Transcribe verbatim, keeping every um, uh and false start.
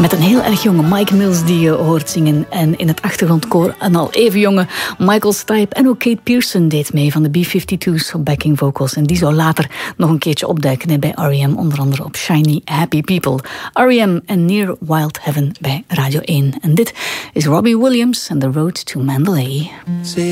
Met een heel erg jonge Mike Mills die je hoort zingen. En in het achtergrondkoor een al even jonge Michael Stipe. En ook Kate Pearson deed mee van de B vijfentwintig's op backing vocals. En die zou later nog een keertje opduiken bij R E M. Onder andere op Shiny Happy People. R E M en Near Wild Heaven bij Radio één. En dit is Robbie Williams en The Road to Mandalay.